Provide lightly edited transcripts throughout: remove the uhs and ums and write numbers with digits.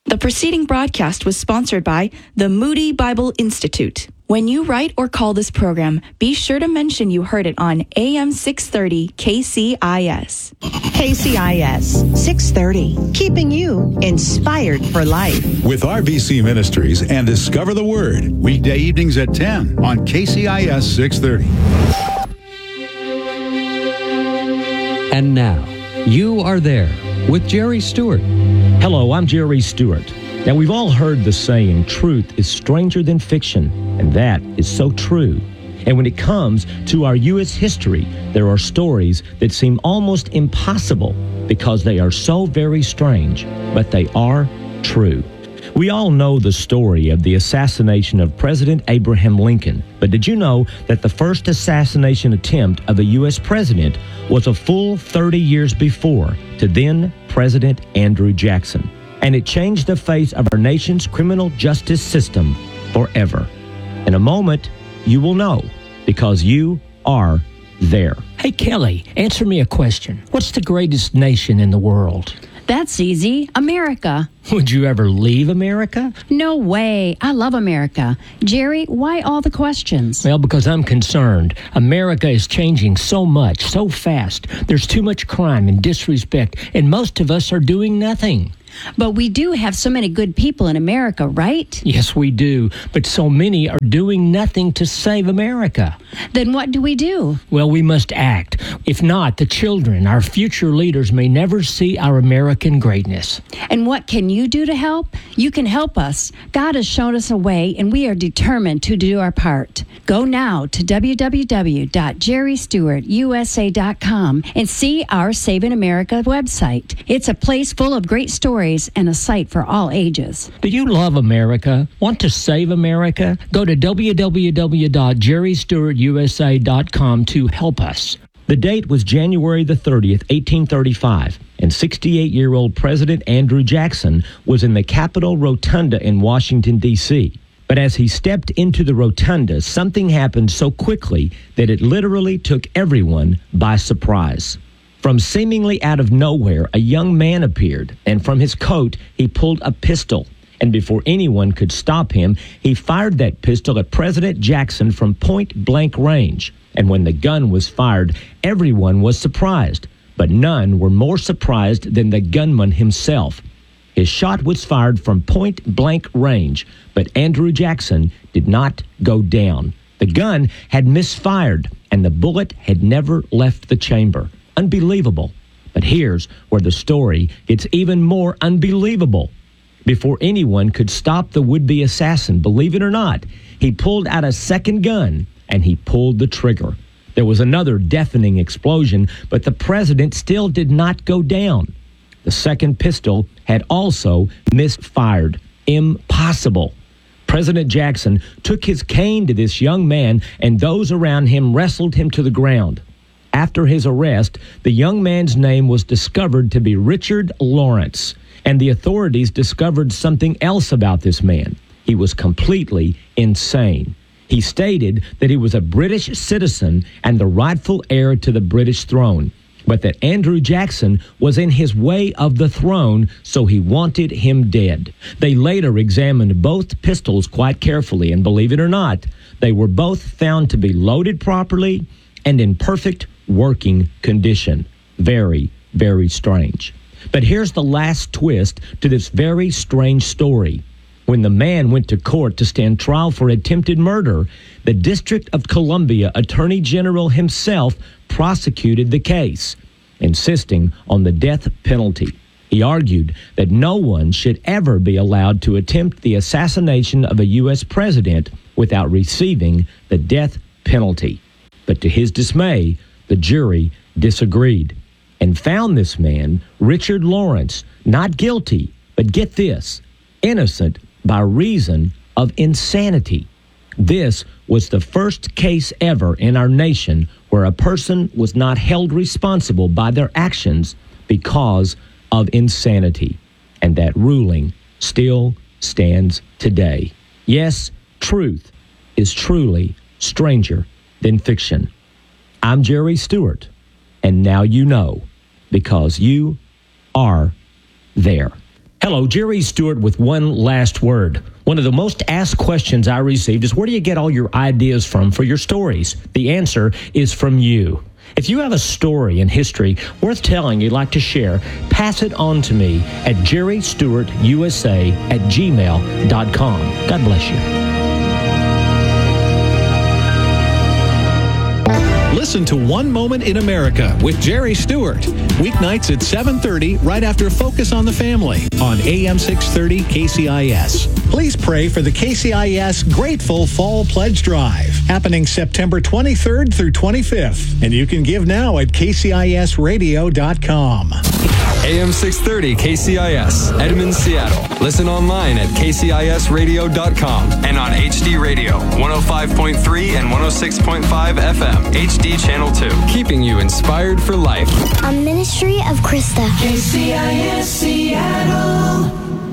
The preceding broadcast was sponsored by the Moody Bible Institute. When you write or call this program, be sure to mention you heard it on AM 630 KCIS. KCIS 630, keeping you inspired for life. With RVC Ministries and Discover the Word, weekday evenings at 10 on KCIS 630. And now, You Are There with Jerry Stewart. Hello, I'm Jerry Stewart. Now, we've all heard the saying, truth is stranger than fiction, and that is so true. And when it comes to our U.S. history, there are stories that seem almost impossible because they are so very strange, but they are true. We all know the story of the assassination of President Abraham Lincoln, but did you know that the first assassination attempt of a U.S. president was a full 30 years before to then President Andrew Jackson? And it changed the face of our nation's criminal justice system forever. In a moment, you will know because you are there. Hey, Kelly, answer me a question. What's the greatest nation in the world? That's easy. America. Would you ever leave America? No way. I love America. Jerry, why all the questions? Well, because I'm concerned. America is changing so much, so fast. There's too much crime and disrespect, and most of us are doing nothing. But we do have so many good people in America, right? Yes, we do. But so many are doing nothing to save America. Then what do we do? Well, we must act. If not, the children, our future leaders, may never see our American greatness. And what can you do to help? You can help us. God has shown us a way, and we are determined to do our part. Go now to www.jerrystewartusa.com and see our Saving America website. It's a place full of great stories and a site for all ages. Do you love America? Want to save America? Go to www.jerrystewartusa.com to help us. The date was January the 30th, 1835, and 68-year-old President Andrew Jackson was in the Capitol Rotunda in Washington, D.C. But as he stepped into the rotunda, something happened so quickly that it literally took everyone by surprise. From seemingly out of nowhere, a young man appeared, and from his coat, he pulled a pistol. And before anyone could stop him, he fired that pistol at President Jackson from point-blank range. And when the gun was fired, everyone was surprised. But none were more surprised than the gunman himself. His shot was fired from point-blank range, but Andrew Jackson did not go down. The gun had misfired, and the bullet had never left the chamber. Unbelievable. But here's where the story gets even more unbelievable. Before anyone could stop the would-be assassin, believe it or not, he pulled out a second gun and he pulled the trigger. There was another deafening explosion, but the president still did not go down. The second pistol had also misfired. Impossible. President Jackson took his cane to this young man, and those around him wrestled him to the ground. After his arrest, the young man's name was discovered to be Richard Lawrence, and the authorities discovered something else about this man. He was completely insane. He stated that he was a British citizen and the rightful heir to the British throne, but that Andrew Jackson was in his way of the throne, so he wanted him dead. They later examined both pistols quite carefully, and believe it or not, they were both found to be loaded properly and in perfect working condition. Very, very strange. But here's the last twist to this very strange story. When the man went to court to stand trial for attempted murder, the District of Columbia Attorney General himself prosecuted the case, insisting on the death penalty. He argued that no one should ever be allowed to attempt the assassination of a U.S. president without receiving the death penalty. But to his dismay, the jury disagreed and found this man, Richard Lawrence, not guilty, but get this, innocent by reason of insanity. This was the first case ever in our nation where a person was not held responsible by their actions because of insanity. And that ruling still stands today. Yes, truth is truly stranger than fiction. I'm Jerry Stewart, and now you know, because you are there. Hello, Jerry Stewart with one last word. One of the most asked questions I received is, where do you get all your ideas from for your stories? The answer is from you. If you have a story in history worth telling you'd like to share, pass it on to me at jerrystewartusa@gmail.com. God bless you. Listen to One Moment in America with Jerry Stewart. Weeknights at 7:30 right after Focus on the Family on AM 630 KCIS. Please pray for the KCIS Grateful Fall Pledge Drive happening September 23rd through 25th. And you can give now at kcisradio.com. AM 630 KCIS, Edmond, Seattle. Listen online at kcisradio.com and on HD Radio, 105.3 and 106.5 FM, HD Channel 2. Keeping you inspired for life. A ministry of Krista. KCIS Seattle.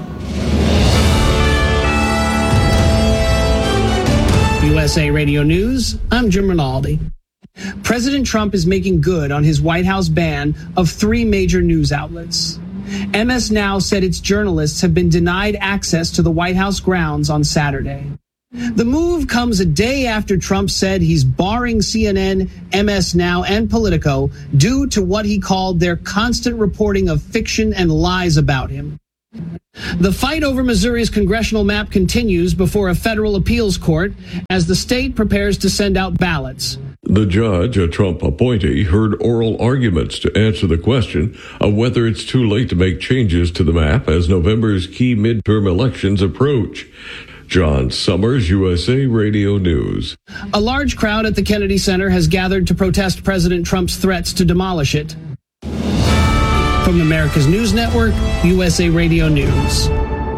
USA Radio News, I'm Jim Rinaldi. President Trump is making good on his White House ban of 3 major news outlets. MS Now said its journalists have been denied access to the White House grounds on Saturday. The move comes a day after Trump said he's barring CNN, MS Now, and Politico due to what he called their constant reporting of fiction and lies about him. The fight over Missouri's congressional map continues before a federal appeals court as the state prepares to send out ballots. The judge, a Trump appointee, heard oral arguments to answer the question of whether it's too late to make changes to the map as November's key midterm elections approach. John Summers, USA Radio News. A large crowd at the Kennedy Center has gathered to protest President Trump's threats to demolish it. From America's News Network, USA Radio News.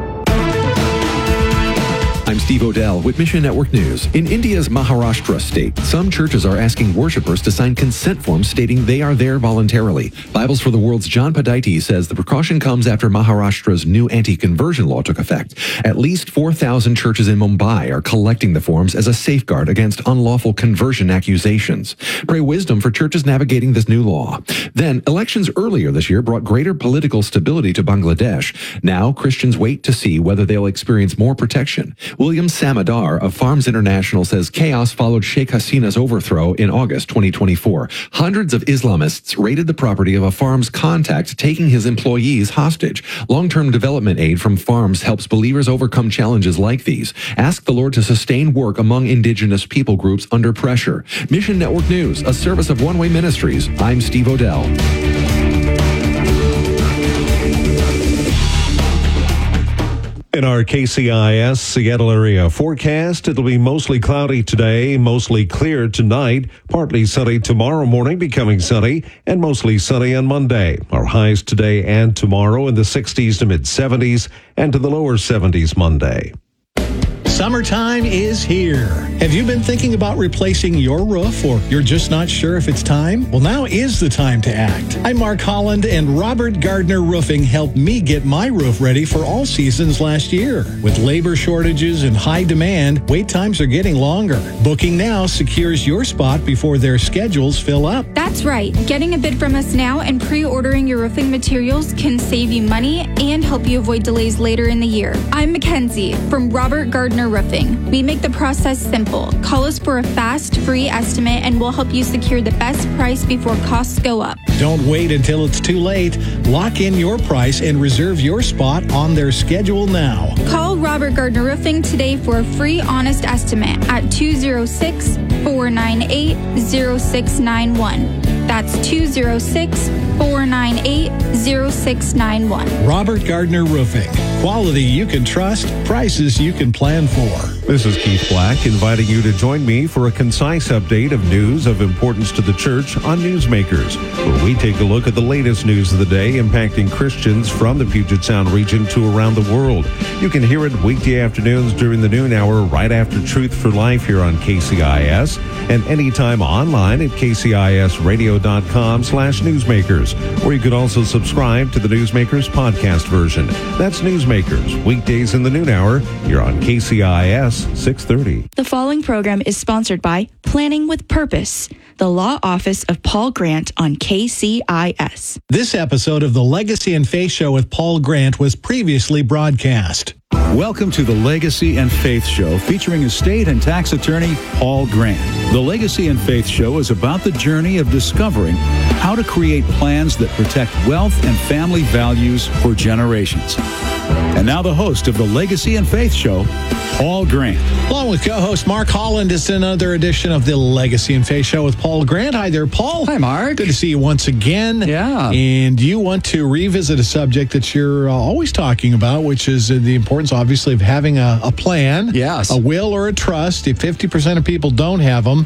I'm Steve Odell with Mission Network News. In India's Maharashtra state, some churches are asking worshipers to sign consent forms stating they are there voluntarily. Bibles for the World's John Padaiti says the precaution comes after Maharashtra's new anti-conversion law took effect. At least 4,000 churches in Mumbai are collecting the forms as a safeguard against unlawful conversion accusations. Pray wisdom for churches navigating this new law. Then, elections earlier this year brought greater political stability to Bangladesh. Now, Christians wait to see whether they'll experience more protection. William Samadar of Farms International says chaos followed Sheikh Hasina's overthrow in August 2024. Hundreds of Islamists raided the property of a farm's contact, taking his employees hostage. Long-term development aid from farms helps believers overcome challenges like these. Ask the Lord to sustain work among indigenous people groups under pressure. Mission Network News, a service of One Way Ministries. I'm Steve Odell. In our KCIS Seattle area forecast, it'll be mostly cloudy today, mostly clear tonight, partly sunny tomorrow morning, becoming sunny, and mostly sunny on Monday. Our highs today and tomorrow in the 60s to mid-70s and to the lower 70s Monday. Summertime is here. Have you been thinking about replacing your roof, or you're just not sure if it's time? Well, now is the time to act. I'm Mark Holland, and Robert Gardner Roofing helped me get my roof ready for all seasons last year. With labor shortages and high demand, wait times are getting longer. Booking now secures your spot before their schedules fill up. That's right. Getting a bid from us now and pre-ordering your roofing materials can save you money and help you avoid delays later in the year. I'm Mackenzie from Robert Gardner Roofing. We make the process simple. Call us for a fast, free estimate, and we'll help you secure the best price before costs go up. Don't wait until it's too late. Lock in your price and reserve your spot on their schedule now. Call Robert Gardner Roofing today for a free, honest estimate at 206-498-0691. That's 206-498-0691. Robert Gardner Roofing. Quality you can trust, prices you can plan for. This is Keith Black inviting you to join me for a concise update of news of importance to the church on Newsmakers, where we take a look at the latest news of the day impacting Christians from the Puget Sound region to around the world. You can hear it weekday afternoons during the noon hour right after Truth for Life here on KCIS, and anytime online at kcisradio.com/newsmakers, or you can also subscribe to the Newsmakers podcast version. That's Newsmakers, weekdays in the noon hour here on KCIS 630. The following program is sponsored by Planning with Purpose, the law office of Paul Grant on KCIS. This episode of the Legacy and Faith Show with Paul Grant was previously broadcast. Welcome to the Legacy and Faith Show featuring estate and tax attorney Paul Grant. The Legacy and Faith Show is about the journey of discovering how to create plans that protect wealth and family values for generations. And now the host of the Legacy and Faith Show, Paul Grant. Along with co-host Mark Holland, it's another edition of the Legacy and Faith Show with Paul Grant. Hi there, Paul. Hi, Mark. Good to see you once again. Yeah. And you want to revisit a subject that you're always talking about, which is the importance, obviously, of having a plan. Yes. A will or a trust. If 50% of people don't have them,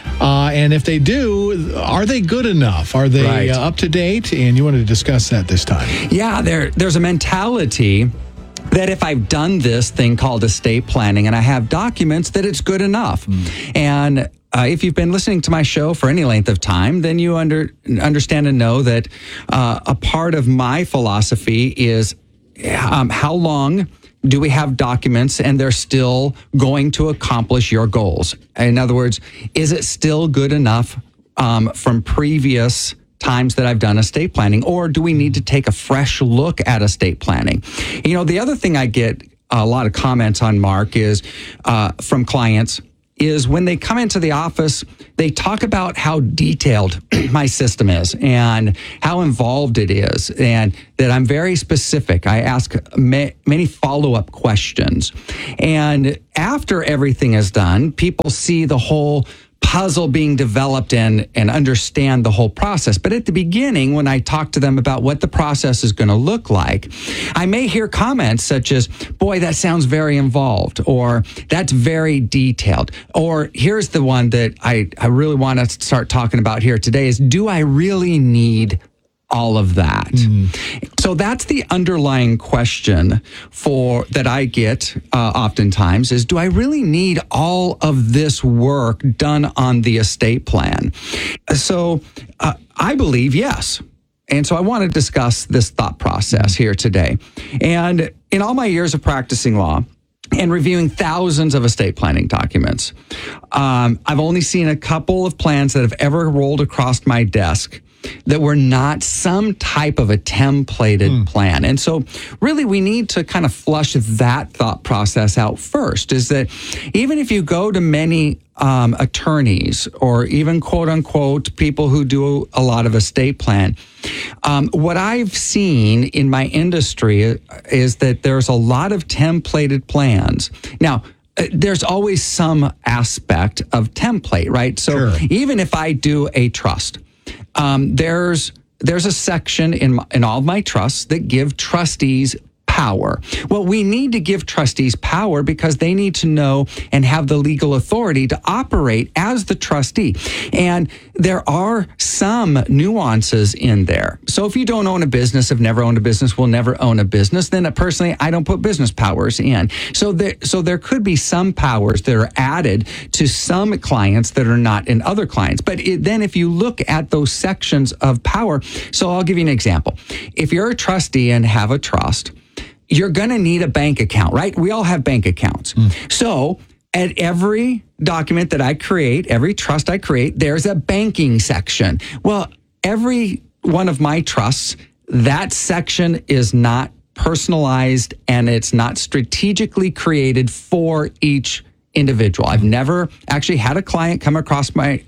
and if they do, are they good enough? Are they up to date? And you wanted to discuss that this time. Yeah, there's a mentality that if I've done this thing called estate planning and I have documents, that it's good enough. And if you've been listening to my show for any length of time, then you understand and know that a part of my philosophy is how long do we have documents and they're still going to accomplish your goals? In other words, is it still good enough from previous times that I've done estate planning, or do we need to take a fresh look at estate planning? You know, the other thing I get a lot of comments on, Mark, is from clients, is when they come into the office, they talk about how detailed my system is and how involved it is, and that I'm very specific. I ask many follow-up questions. And after everything is done, people see the whole puzzle being developed and understand the whole process. But at the beginning, when I talk to them about what the process is going to look like, I may hear comments such as, boy, that sounds very involved, or that's very detailed. Or here's the one that I really want to start talking about here today is, do I really need all of that? So that's the underlying question that I get oftentimes is, do I really need all of this work done on the estate plan? So I believe yes. And so I want to discuss this thought process here today. And in all my years of practicing law and reviewing thousands of estate planning documents, I've only seen a couple of plans that have ever rolled across my desk that were not some type of a templated plan. And so really we need to kind of flush that thought process out first, is that even if you go to many attorneys or even quote unquote people who do a lot of estate plan, what I've seen in my industry is that there's a lot of templated plans. Now, there's always some aspect of template, right? So even if I do a trust, there's a section in all of my trusts that give trustees power. Well, we need to give trustees power because they need to know and have the legal authority to operate as the trustee. And there are some nuances in there. So if you don't own a business, have never owned a business, will never own a business, then personally, I don't put business powers in. So there could be some powers that are added to some clients that are not in other clients. But then if you look at those sections of power, so I'll give you an example. If you're a trustee and have a trust, you're going to need a bank account, right? We all have bank accounts. So at every document that I create, every trust I create, there's a banking section. Well, every one of my trusts, that section is not personalized and it's not strategically created for each individual. I've never actually had a client come across my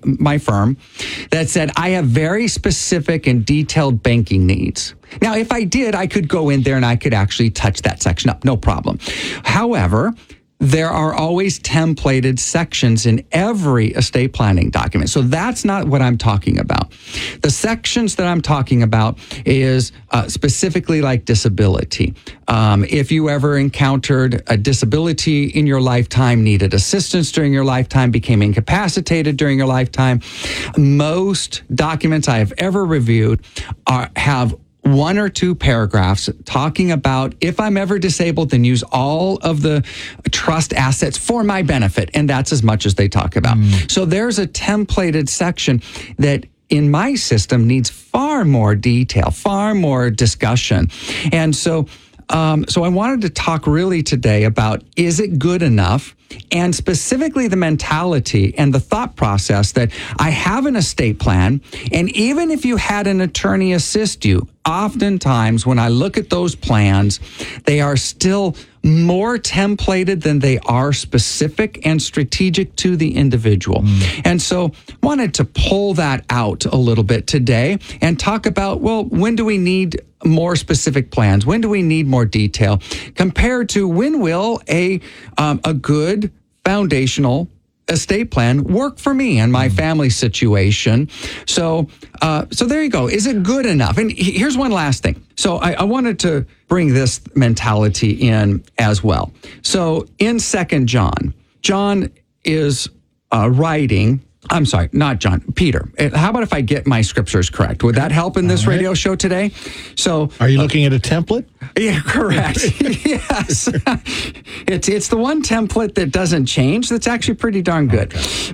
firm that said, I have very specific and detailed banking needs. Now, if I did, I could go in there and I could actually touch that section up, no problem. However, there are always templated sections in every estate planning document. So that's not what I'm talking about. The sections that I'm talking about is specifically like disability. If you ever encountered a disability in your lifetime, needed assistance during your lifetime, became incapacitated during your lifetime, most documents I have ever reviewed have one or two paragraphs talking about, if I'm ever disabled, then use all of the trust assets for my benefit. And that's as much as they talk about. So there's a templated section that in my system needs far more detail, far more discussion. And so So I wanted to talk really today about, is it good enough? And specifically the mentality and the thought process that I have an estate plan. And even if you had an attorney assist you, oftentimes when I look at those plans, they are still more templated than they are specific and strategic to the individual. And so wanted to pull that out a little bit today and talk about, well, when do we need more specific plans? When do we need more detail compared to when will a good foundational estate plan work for me and my family situation? So there you go. Is it good enough? And here's one last thing. So I wanted to bring this mentality in as well. So in 2 John, John is writing. I'm sorry, not John, Peter. How about if I get my scriptures correct? Would that help in this radio show today? So, are you looking at a template? Yeah, correct. Yes. It's the one template that doesn't change. That's actually pretty darn good. Okay.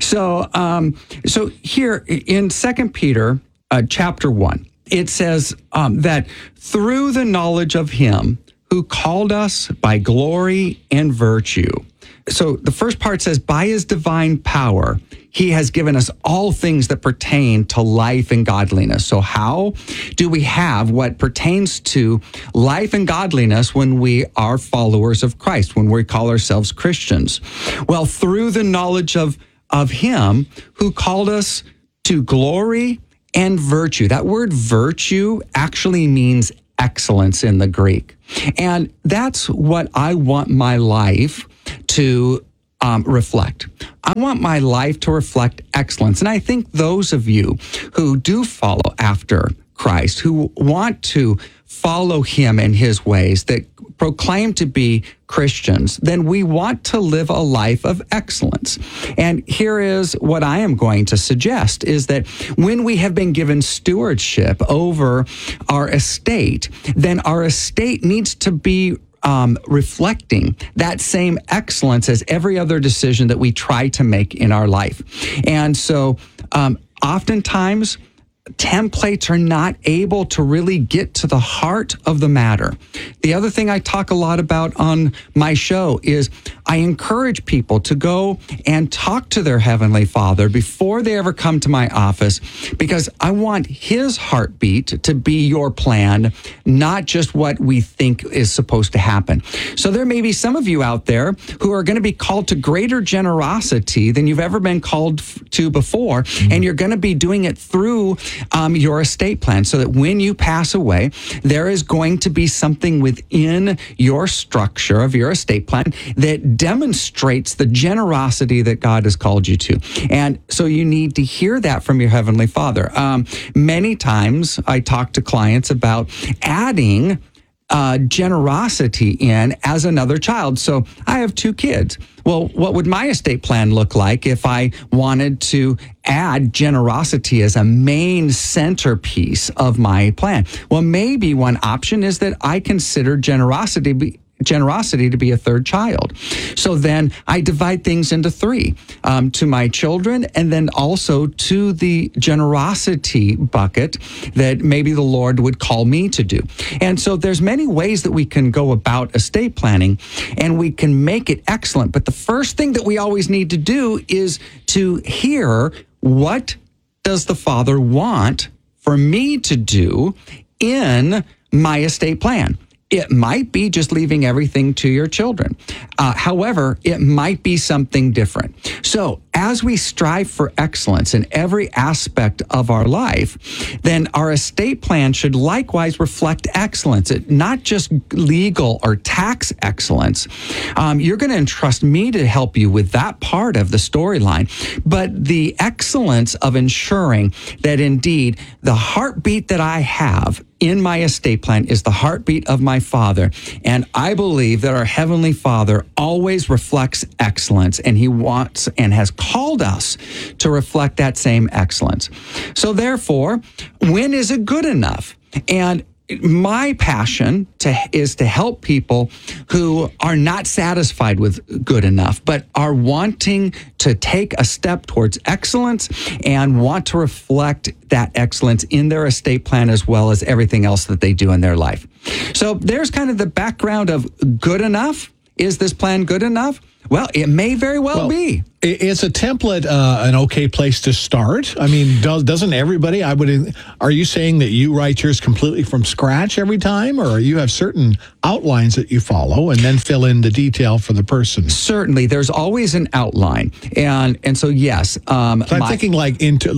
So here in 2 Peter chapter 1, it says that through the knowledge of him who called us by glory and virtue. So the first part says, by his divine power, he has given us all things that pertain to life and godliness. So how do we have what pertains to life and godliness when we are followers of Christ, when we call ourselves Christians? Well, through the knowledge of him who called us to glory and virtue. That word virtue actually means excellence in the Greek. And that's what I want my life to reflect. I want my life to reflect excellence. And I think those of you who do follow after Christ, who want to follow him in his ways, that proclaim to be Christians, then we want to live a life of excellence. And here is what I am going to suggest is that when we have been given stewardship over our estate, then our estate needs to be reflecting that same excellence as every other decision that we try to make in our life. And so oftentimes, templates are not able to really get to the heart of the matter. The other thing I talk a lot about on my show is I encourage people to go and talk to their Heavenly Father before they ever come to my office, because I want his heartbeat to be your plan, not just what we think is supposed to happen. So there may be some of you out there who are going to be called to greater generosity than you've ever been called to before, and you're going to be doing it through your estate plan, so that when you pass away, there is going to be something within your structure of your estate plan that demonstrates the generosity that God has called you to. And so you need to hear that from your Heavenly Father. Many times I talk to clients about adding generosity in as another child. So I have 2 kids. Well, what would my estate plan look like if I wanted to add generosity as a main centerpiece of my plan? Well, maybe one option is that I consider generosity to be a 3rd child. So then I divide things into 3, to my children, and then also to the generosity bucket that maybe the Lord would call me to do. And so there's many ways that we can go about estate planning, and we can make it excellent. But the first thing that we always need to do is to hear, what does the Father want for me to do in my estate plan? It might be just leaving everything to your children. However, it might be something different. So as we strive for excellence in every aspect of our life, then our estate plan should likewise reflect excellence, not just legal or tax excellence. You're going to entrust me to help you with that part of the storyline, but the excellence of ensuring that indeed the heartbeat that I have in my estate plan is the heartbeat of my Father. And I believe that our Heavenly Father always reflects excellence, and he wants and has called us to reflect that same excellence. So therefore, when is it good enough? And my passion is to help people who are not satisfied with good enough, but are wanting to take a step towards excellence and want to reflect that excellence in their estate plan as well as everything else that they do in their life. So there's kind of the background of good enough. Is this plan good enough? Well, it may very well be. Is a template an okay place to start? I mean, doesn't everybody? Are you saying that you write yours completely from scratch every time, or you have certain outlines that you follow and then fill in the detail for the person? Certainly, there's always an outline, and so yes. So I'm thinking like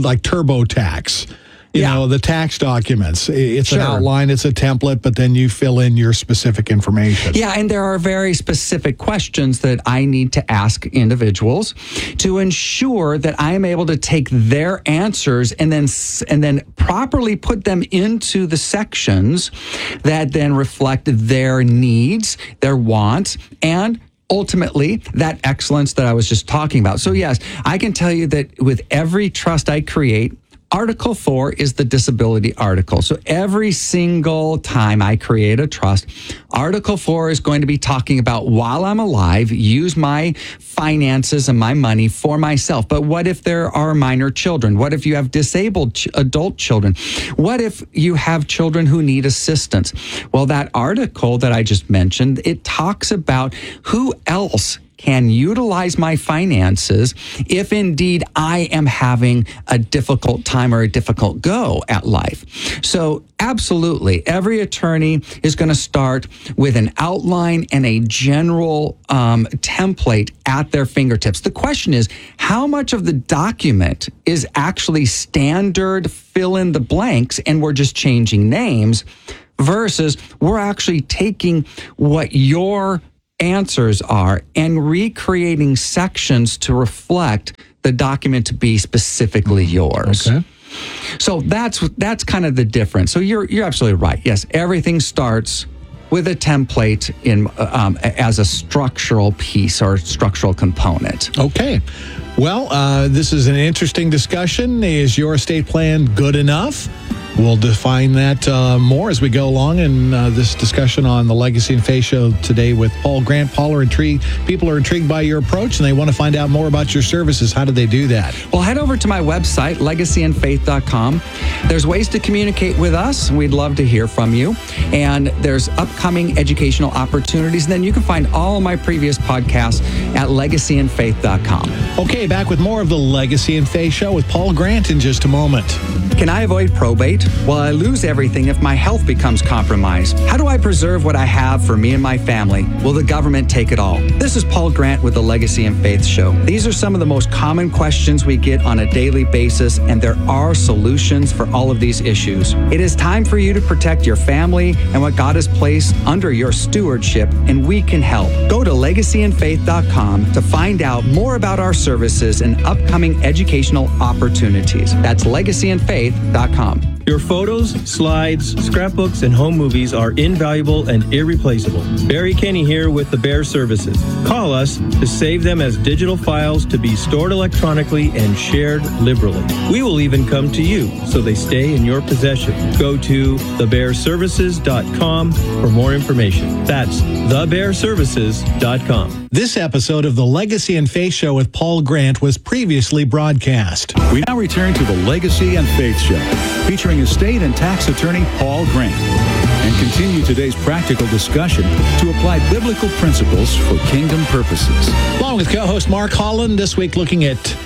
TurboTax. You know, the tax documents. It's an outline, it's a template, but then you fill in your specific information. Yeah, and there are very specific questions that I need to ask individuals to ensure that I am able to take their answers and then properly put them into the sections that then reflect their needs, their wants, and ultimately that excellence that I was just talking about. So yes, I can tell you that with every trust I create, Article 4 is the disability article. So every single time I create a trust, Article 4 is going to be talking about, while I'm alive, use my finances and my money for myself. But what if there are minor children? What if you have disabled adult children? What if you have children who need assistance? Well, that article that I just mentioned, it talks about who else can utilize my finances if indeed I am having a difficult time or a difficult go at life. So absolutely, every attorney is going to start with an outline and a general template at their fingertips. The question is, how much of the document is actually standard fill in the blanks and we're just changing names versus we're actually taking what your answers are and recreating sections to reflect the document to be specifically yours. Okay. So that's kind of the difference. So you're absolutely right. Yes, everything starts with a template in as a structural piece or structural component. Okay. Well, this is an interesting discussion. Is your estate plan good enough? We'll define that more as we go along in this discussion on the Legacy and Faith Show today with Paul Grant. People are intrigued by your approach and they want to find out more about your services. How do they do that? Well, head over to my website, legacyandfaith.com. There's ways to communicate with us. We'd love to hear from you. And there's upcoming educational opportunities. And then you can find all of my previous podcasts at legacyandfaith.com. Okay, back with more of the Legacy and Faith Show with Paul Grant in just a moment. Can I avoid probate? Will I lose everything if my health becomes compromised? How do I preserve what I have for me and my family? Will the government take it all? This is Paul Grant with the Legacy and Faith Show. These are some of the most common questions we get on a daily basis, and there are solutions for all of these issues. It is time for you to protect your family and what God has placed under your stewardship, and we can help. Go to legacyandfaith.com to find out more about our services and upcoming educational opportunities. That's legacyandfaith.com. Your photos, slides, scrapbooks, and home movies are invaluable and irreplaceable. Barry Kenny here with the Bear Services. Call us to save them as digital files to be stored electronically and shared liberally. We will even come to you so they stay in your possession. Go to thebearservices.com for more information. That's thebearservices.com. This episode of the Legacy and Faith Show with Paul Grant was previously broadcast. We now return to the Legacy and Faith Show, featuring estate and tax attorney Paul Grant, and continue today's practical discussion to apply biblical principles for kingdom purposes. Along with co-host Mark Holland, this week looking at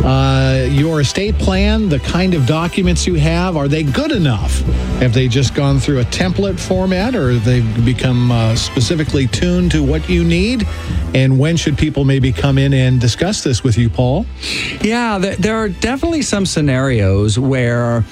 your estate plan, the kind of documents you have. Are they good enough? Have they just gone through a template format, or have they become specifically tuned to what you need? And when should people maybe come in and discuss this with you, Paul? Yeah, there are definitely some scenarios where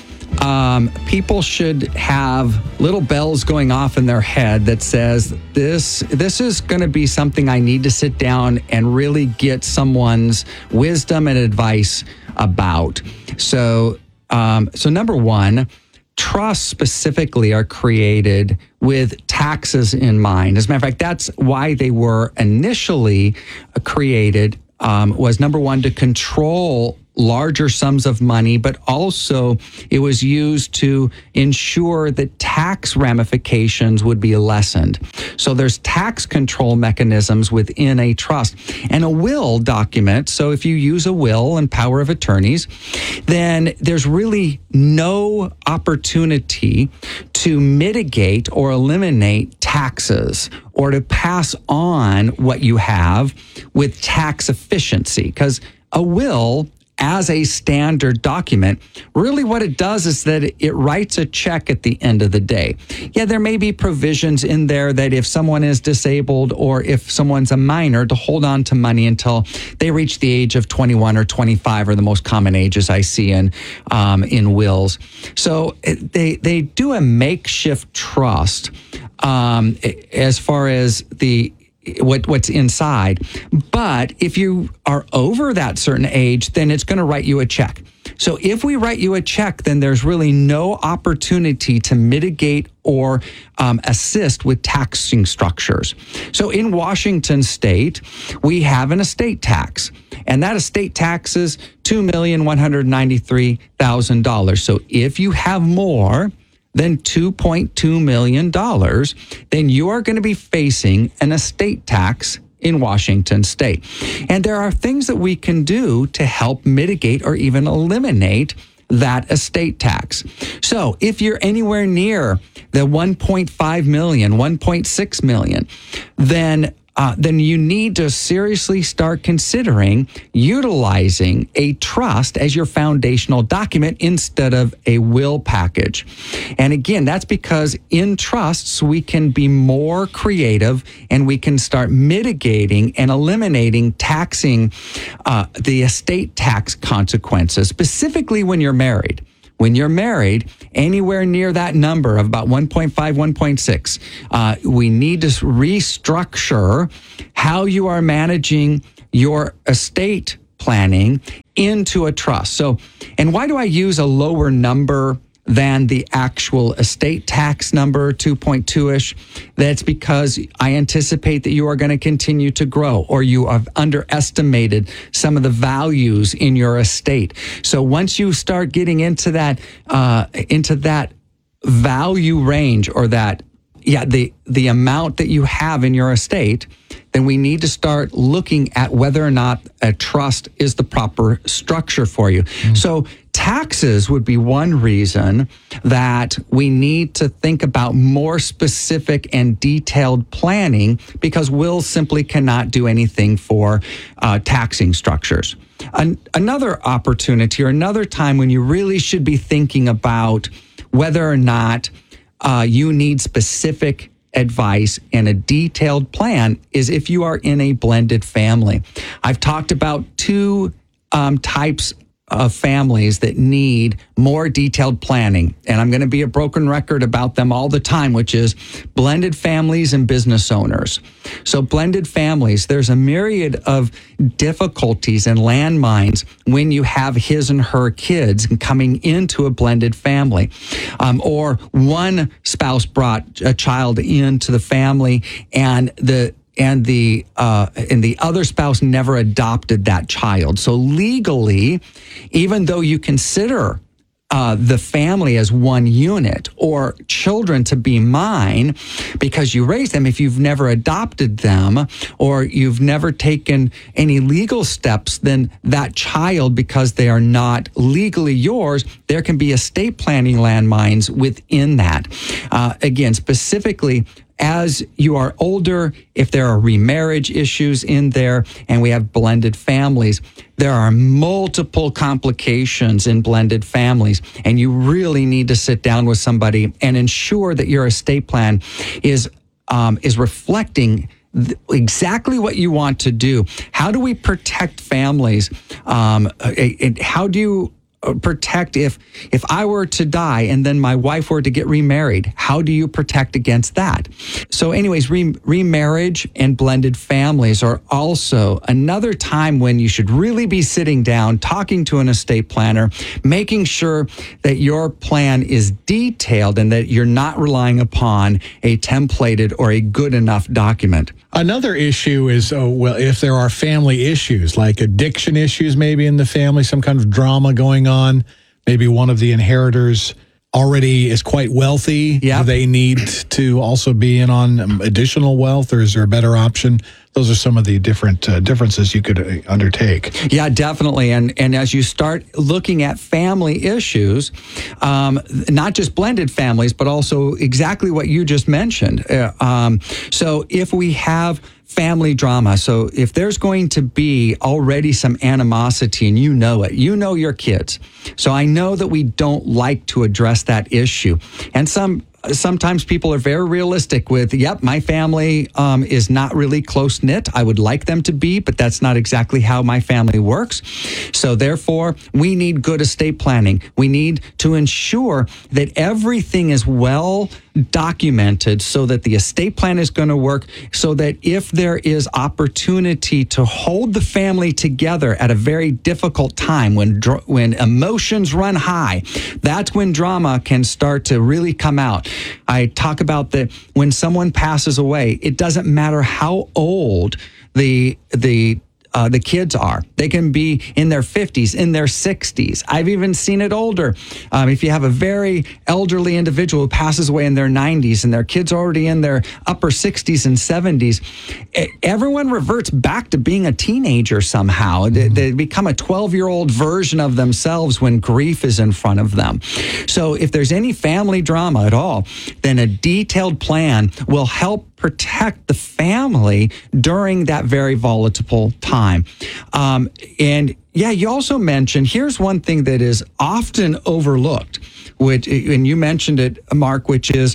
people should have little bells going off in their head that says, this is going to be something I need to sit down and really get someone's wisdom and advice about. So number one, trusts specifically are created with taxes in mind. As a matter of fact, that's why they were initially created, was number one, to control larger sums of money, but also it was used to ensure that tax ramifications would be lessened. So there's tax control mechanisms within a trust. And a will document, so if you use a will and power of attorneys, then there's really no opportunity to mitigate or eliminate taxes or to pass on what you have with tax efficiency, because a will, as a standard document, really what it does is that it writes a check at the end of the day. Yeah, there may be provisions in there that if someone is disabled or if someone's a minor, to hold on to money until they reach the age of 21 or 25 are the most common ages I see in wills. So they do a makeshift trust as far as what's inside. But if you are over that certain age, then it's going to write you a check. So if we write you a check, then there's really no opportunity to mitigate or assist with taxing structures. So in Washington state, we have an estate tax, and that estate tax is $2,193,000. So if you have more than $2.2 million, then you are going to be facing an estate tax in Washington state. And there are things that we can do to help mitigate or even eliminate that estate tax. So if you're anywhere near the 1.5 million, 1.6 million, then you need to seriously start considering utilizing a trust as your foundational document instead of a will package. And again, that's because in trusts, we can be more creative and we can start mitigating and eliminating taxing the estate tax consequences, specifically when you're married. When you're married, anywhere near that number of about 1.5, 1.6, we need to restructure how you are managing your estate planning into a trust. So, and why do I use a lower number than the actual estate tax number, 2.2-ish? That's because I anticipate that you are going to continue to grow, or you have underestimated some of the values in your estate. So once you start getting into that value range, or the amount that you have in your estate, then we need to start looking at whether or not a trust is the proper structure for you. So taxes would be one reason that we need to think about more specific and detailed planning, because wills simply cannot do anything for taxing structures. Another opportunity, or another time when you really should be thinking about whether or not you need specific advice and a detailed plan, is if you are in a blended family. I've talked about two types of families that need more detailed planning, and I'm going to be a broken record about them all the time, which is blended families and business owners. So blended families, there's a myriad of difficulties and landmines when you have his and her kids coming into a blended family, or one spouse brought a child into the family and the other spouse never adopted that child. So legally, even though you consider the family as one unit, or children to be mine because you raised them, if you've never adopted them or you've never taken any legal steps, then that child, because they are not legally yours, there can be estate planning landmines within that. Again, specifically, as you are older, if there are remarriage issues in there and we have blended families, there are multiple complications in blended families, and you really need to sit down with somebody and ensure that your estate plan is reflecting exactly what you want to do. How do we protect families? How do you protect if I were to die and then my wife were to get remarried? How do you protect against that? So anyways, remarriage and blended families are also another time when you should really be sitting down, talking to an estate planner, making sure that your plan is detailed and that you're not relying upon a templated or a good enough document. Another issue is, if there are family issues, like addiction issues maybe in the family, some kind of drama going on, maybe one of the inheritors already is quite wealthy. Do they need to also be in on additional wealth, or is there a better option? Those are some of the different differences you could undertake. Yeah, definitely. And as you start looking at family issues, not just blended families, but also exactly what you just mentioned. So if we have family drama, so if there's going to be already some animosity and you know it, you know your kids. So I know that we don't like to address that issue. And sometimes people are very realistic with, my family is not really close-knit. I would like them to be, but that's not exactly how my family works. So therefore, we need good estate planning. We need to ensure that everything is well documented so that the estate plan is going to work, so that if there is opportunity to hold the family together at a very difficult time when emotions run high, that's when drama can start to really come out. I talk about that when someone passes away, it doesn't matter how old the kids are. They can be in their 50s, in their 60s. I've even seen it older. If you have a very elderly individual who passes away in their 90s and their kids are already in their upper 60s and 70s, everyone reverts back to being a teenager somehow. They become a 12-year-old version of themselves when grief is in front of them. So if there's any family drama at all, then a detailed plan will help protect the family during that very volatile time. You also mentioned, here's one thing that is often overlooked, and you mentioned it, Mark, which is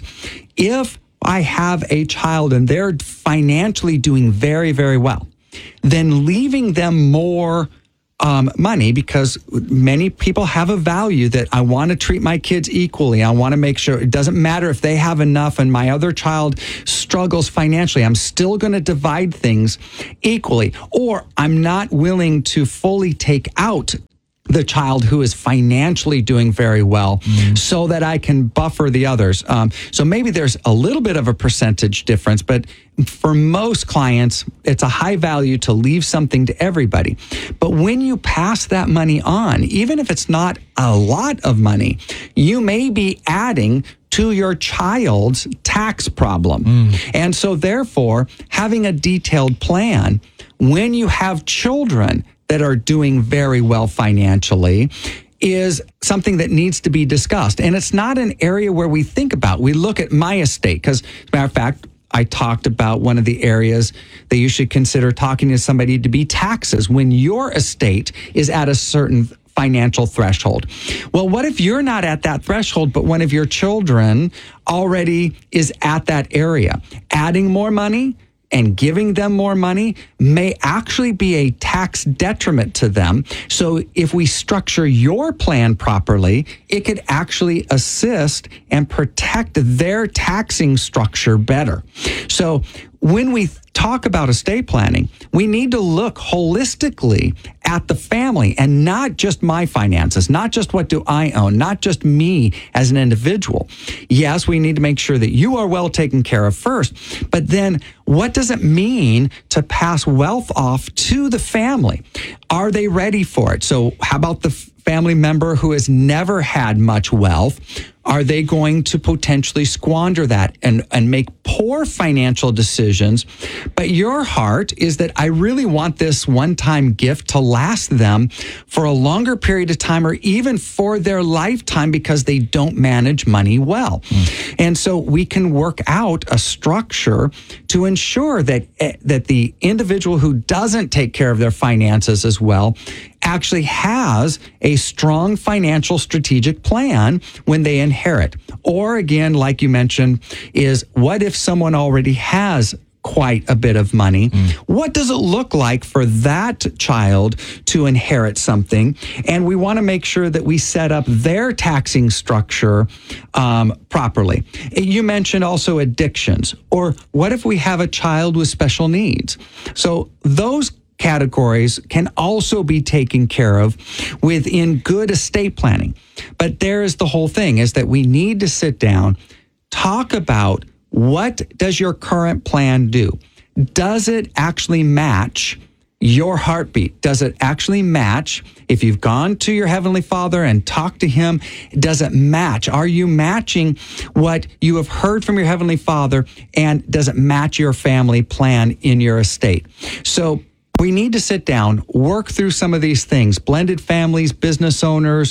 if I have a child and they're financially doing very, very well, then leaving them more money, because many people have a value that I want to treat my kids equally. I want to make sure it doesn't matter if they have enough and my other child struggles financially. I'm still going to divide things equally, or I'm not willing to fully take out the child who is financially doing very well so that I can buffer the others. So maybe there's a little bit of a percentage difference, but for most clients, it's a high value to leave something to everybody. But when you pass that money on, even if it's not a lot of money, you may be adding to your child's tax problem. And so therefore, having a detailed plan, when you have children that are doing very well financially, is something that needs to be discussed. And it's not an area where we think about. We look at my estate, because as a matter of fact, I talked about one of the areas that you should consider talking to somebody to be taxes when your estate is at a certain financial threshold. Well, what if you're not at that threshold, but one of your children already is at that area? Adding more money and giving them more money may actually be a tax detriment to them. So if we structure your plan properly, it could actually assist and protect their taxing structure better. So when we talk about estate planning, we need to look holistically at the family and not just my finances, not just what do I own, not just me as an individual. Yes, we need to make sure that you are well taken care of first, but then what does it mean to pass wealth off to the family? Are they ready for it? So how about the family member who has never had much wealth? Are they going to potentially squander that and make poor financial decisions? But your heart is that I really want this one-time gift to last them for a longer period of time or even for their lifetime because they don't manage money well. And so we can work out a structure to ensure that the individual who doesn't take care of their finances as well actually has a strong financial strategic plan when they inherit. Or again, like you mentioned, is what if someone already has quite a bit of money. What does it look like for that child to inherit something? And we want to make sure that we set up their taxing structure properly. You mentioned also addictions, or what if we have a child with special needs? So those categories can also be taken care of within good estate planning. But there is the whole thing, is that we need to sit down, talk about, what does your current plan do? Does it actually match your heartbeat? Does it actually match? If you've gone to your Heavenly Father and talked to Him, does it match? Are you matching what you have heard from your Heavenly Father? And does it match your family plan in your estate? So we need to sit down, work through some of these things. Blended families, business owners,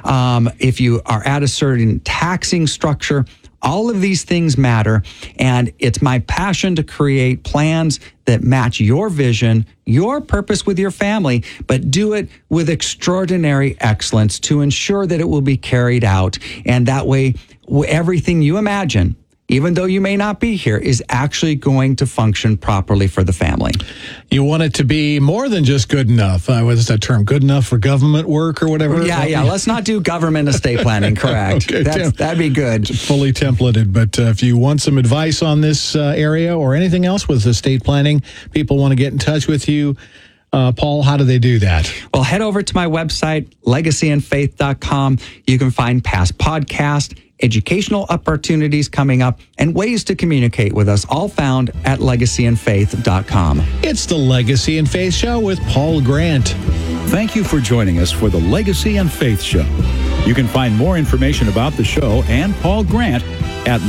if you are at a certain taxing structure, all of these things matter, and it's my passion to create plans that match your vision, your purpose with your family, but do it with extraordinary excellence to ensure that it will be carried out. And that way, everything you imagine, even though you may not be here, is actually going to function properly for the family. You want it to be more than just good enough. What is that term? Good enough for government work or whatever? Yeah. Let's not do government estate planning, correct. Okay, that'd be good. It's fully templated. But if you want some advice on this area or anything else with estate planning, people want to get in touch with you. Paul, how do they do that? Well, head over to my website, legacyandfaith.com. You can find past podcasts, educational opportunities coming up, and ways to communicate with us, all found at legacyandfaith.com. It's the Legacy and Faith Show with Paul Grant. Thank you for joining us for the Legacy and Faith Show. You can find more information about the show and Paul Grant at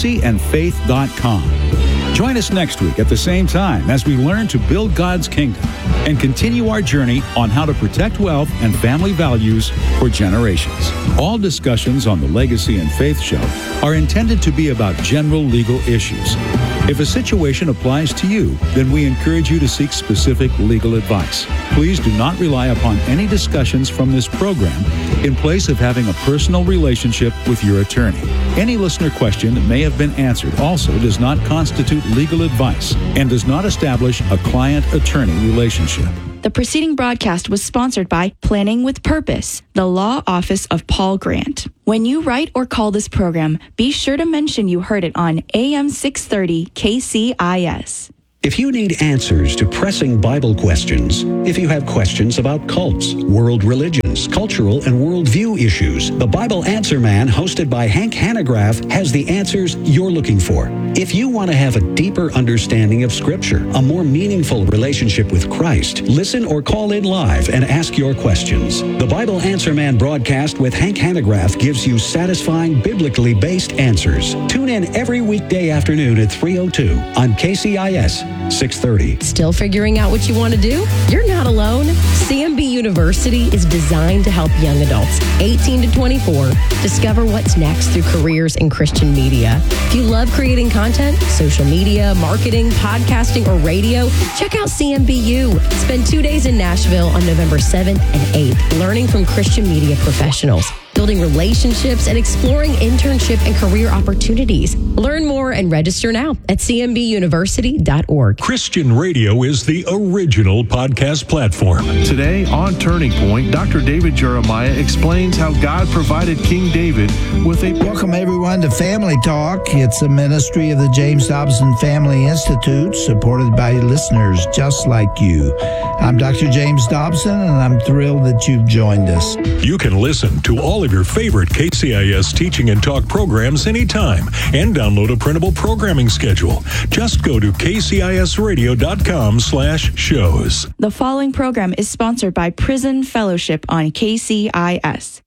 legacyandfaith.com. Join us next week at the same time as we learn to build God's kingdom and continue our journey on how to protect wealth and family values for generations. All discussions on the Legacy and Faith Show are intended to be about general legal issues. If a situation applies to you, then we encourage you to seek specific legal advice. Please do not rely upon any discussions from this program in place of having a personal relationship with your attorney. Any listener question that may have been answered also does not constitute legal advice and does not establish a client-attorney relationship. The preceding broadcast was sponsored by Planning with Purpose, the law office of Paul Grant. When you write or call this program, be sure to mention you heard it on AM 630 KCIS. If you need answers to pressing Bible questions, if you have questions about cults, world religions, cultural and worldview issues, the Bible Answer Man, hosted by Hank Hanegraaff, has the answers you're looking for. If you want to have a deeper understanding of Scripture, a more meaningful relationship with Christ, listen or call in live and ask your questions. The Bible Answer Man broadcast with Hank Hanegraaff gives you satisfying, biblically based answers. Tune in every weekday afternoon at 3:02 on KCIS 630. Still figuring out what you want to do? You're not alone. CMB University is designed to help young adults 18 to 24 discover what's next through careers in Christian media. If you love creating content, social media, marketing, podcasting, or radio, check out CMBU. Spend 2 days in Nashville on November 7th and 8th, learning from Christian media professionals, building relationships, and exploring internship and career opportunities. Learn more and register now at cmbuniversity.org. Christian radio is the original podcast platform. Today on Turning Point, Dr. David Jeremiah explains how God provided King David with a... Welcome everyone to Family Talk. It's a ministry of the James Dobson Family Institute, supported by listeners just like you. I'm Dr. James Dobson, and I'm thrilled that you've joined us. You can listen to all of your favorite KCIS teaching and talk programs anytime and download a printable programming schedule. Just go to kcisradio.com/shows. The following program is sponsored by Prison Fellowship on KCIS.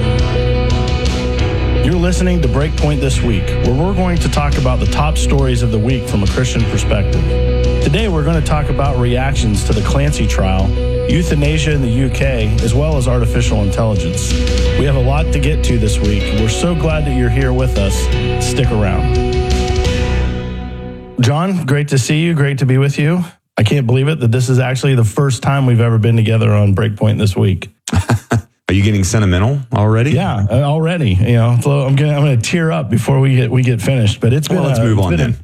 You're listening to Breakpoint This Week, where we're going to talk about the top stories of the week from a Christian perspective. Today, we're going to talk about reactions to the Clancy trial, euthanasia in the UK, as well as artificial intelligence. We have a lot to get to this week. We're so glad that you're here with us. Stick around. John, great to see you. Great to be with you. I can't believe it that this is actually the first time we've ever been together on Breakpoint This Week. Are you getting sentimental already? Yeah, already. You know, I'm going to tear up before we get finished. But it's been. Well, let's move on then.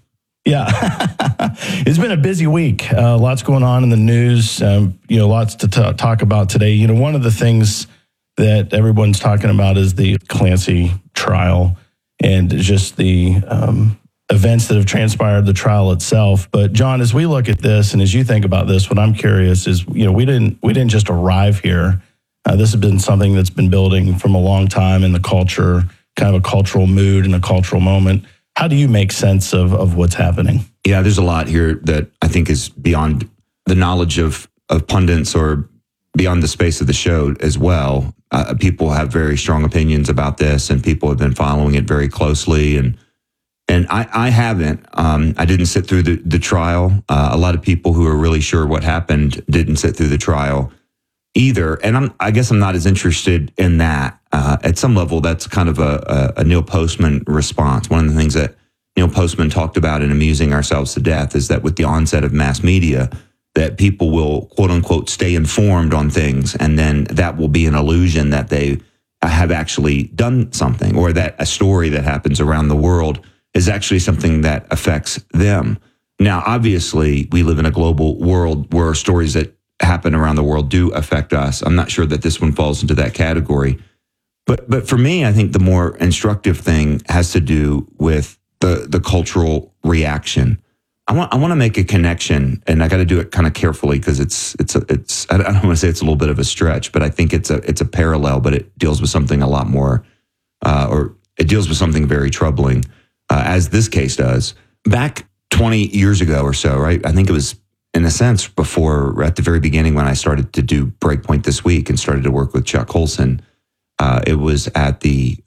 Yeah, it's been a busy week. Lots going on in the news. Lots to talk about today. One of the things that everyone's talking about is the Clancy trial and just the events that have transpired, the trial itself. But John, as we look at this and as you think about this, what I'm curious is, we didn't just arrive here. This has been something that's been building from a long time in the culture, kind of a cultural mood and a cultural moment. How do you make sense of what's happening? Yeah, there's a lot here that I think is beyond the knowledge of pundits or beyond the space of the show as well. People have very strong opinions about this, and people have been following it very closely. And I haven't. I didn't sit through the trial. A lot of people who are really sure what happened didn't sit through the trial either. And I guess I'm not as interested in that. At some level, that's kind of a Neil Postman response. One of the things that Neil Postman talked about in Amusing Ourselves to Death is that with the onset of mass media, that people will, quote unquote, stay informed on things, and then that will be an illusion that they have actually done something, or that a story that happens around the world is actually something that affects them. Now, obviously, we live in a global world where stories that happen around the world do affect us. I'm not sure that this one falls into that category. But for me, I think the more instructive thing has to do with the cultural reaction. I want to make a connection, and I got to do it kind of carefully because it's I don't want to say it's a little bit of a stretch, but I think it's a parallel, but it deals with something a lot more, or it deals with something very troubling, as this case does. Back 20 years ago or so, right? I think it was, in a sense, before, at the very beginning when I started to do Breakpoint This Week and started to work with Chuck Colson. It was at the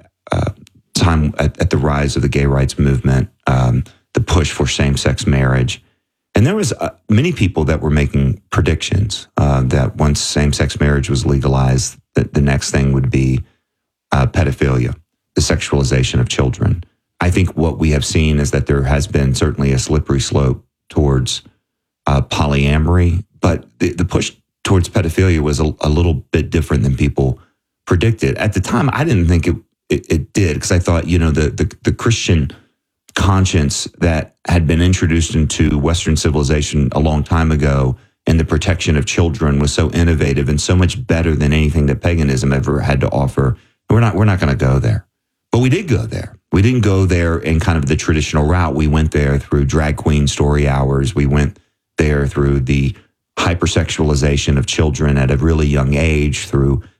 time at the rise of the gay rights movement, the push for same-sex marriage. And there was many people that were making predictions that once same-sex marriage was legalized, that the next thing would be pedophilia, the sexualization of children. I think what we have seen is that there has been certainly a slippery slope towards polyamory, but the push towards pedophilia was a little bit different than people predicted. At the time, I didn't think it did, because I thought, the Christian conscience that had been introduced into Western civilization a long time ago and the protection of children was so innovative and so much better than anything that paganism ever had to offer. We're not going to go there. But we did go there. We didn't go there in kind of the traditional route. We went there through drag queen story hours. We went there through the hypersexualization of children at a really young age, through